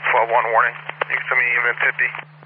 12-1 warning. You can send me EMS 50.